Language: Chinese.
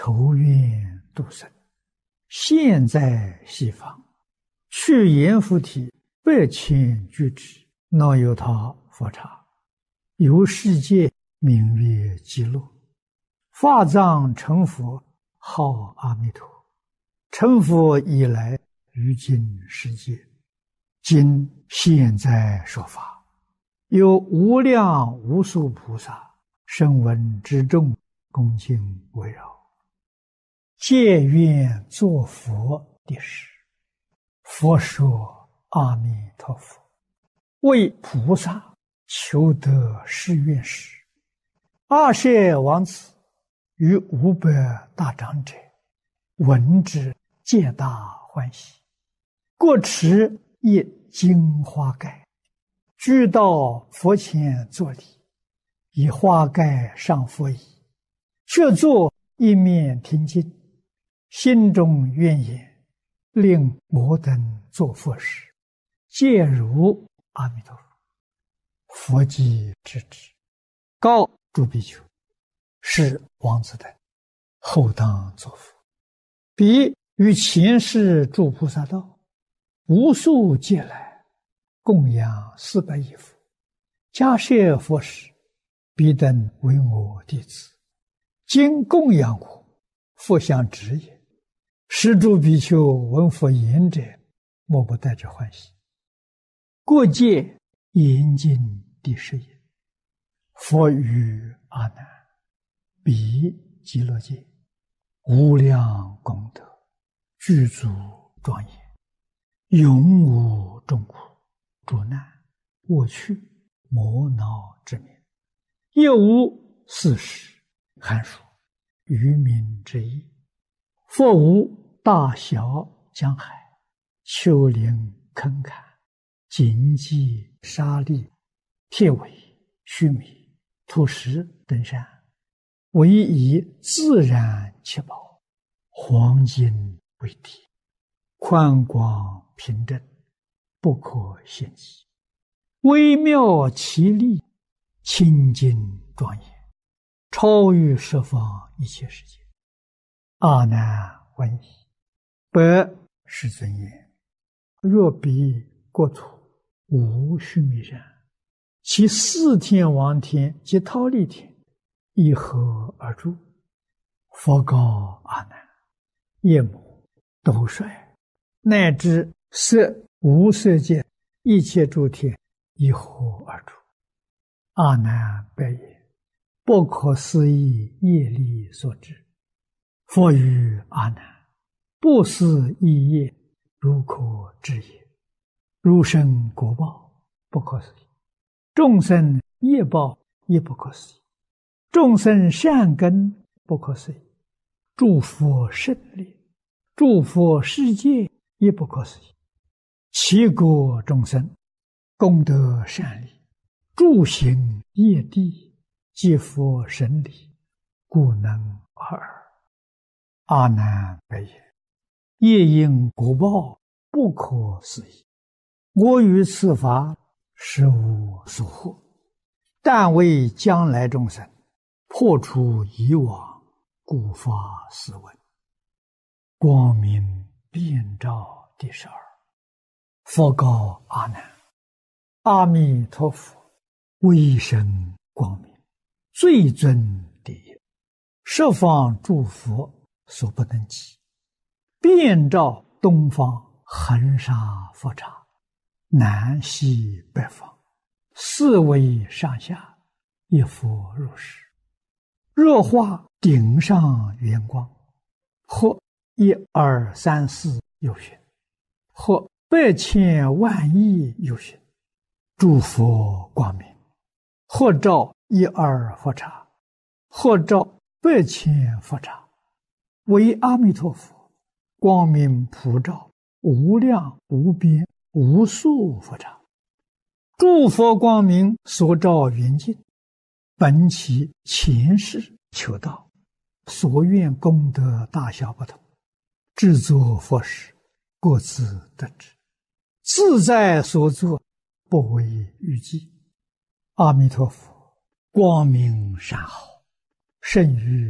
求愿度生，现在西方，去阎浮提8,000居之，那由他佛刹，由世界名曰极乐，法藏成佛，号阿弥陀。成佛以来，于今世界，今现在说法，有无量无数菩萨声闻之众，恭敬围绕，皆愿作佛的事。佛说阿弥陀佛，为菩萨求得誓愿时，阿舍王子与500大长者闻之，皆大欢喜，各持一金花盖，俱到佛前作礼，以花盖上佛椅，却坐一面听经，心中愿言，令摩等作佛时，皆如阿弥陀佛。佛即知之，告诸比丘，是王子等，后当作佛。彼于前世诸菩萨道，无数劫来，供养400亿佛，迦叶佛时，彼等为我弟子，今供养我，佛相指也。是诸比丘闻佛言者，莫不带着欢喜。过界严禁第10也。佛语阿难：彼极乐界，无量功德，具足庄严，永无众苦、诸难、恶趣、魔恼之名，亦无四时、寒暑、愚民之意。佛无大小江海、丘陵坑坎、荆棘沙砾、铁苇、须弥、土石等山，唯以自然七宝，黄金为体，宽广平正，不可限计，微妙奇丽，清净庄严，超于十方一切世界。阿难闻已，白世尊言：若彼国土无须弥山，其4天王天及忉利天，一合而住。佛告阿难：夜母、斗率，乃至色无色界一切诸天，一合而住。阿难白言：不可思议业力所致。佛语阿难：不思议业，如可知也。如生果报，不可思议；众生业报，亦不可思议；众生善根，不可思议；诸佛胜利，诸佛世界，亦不可思议。其国众生，功德善利，诸行业地，皆佛神力，故能尔。阿难白言：业因果报，不可思议。我于此法，实无所获，但为将来众生破除以往，故发斯文。光明遍照第12。佛告阿难：阿弥陀佛，威神光明，最尊第一，十方诸佛所不能及，遍照东方恒沙佛刹，南西北方，4维上下，一佛如是。若化顶上圆光，或1、2、3、4有寻，或100千万亿有寻，诸佛光明，或照1、2佛刹，或照100千佛刹，为阿弥陀佛，光明普照，无量无边无数佛刹。诸佛光明所照圆净，本其前世求道，所愿功德大小不同，制作佛时，各自得知，自在所作，不为预计。阿弥陀佛，光明善好，甚于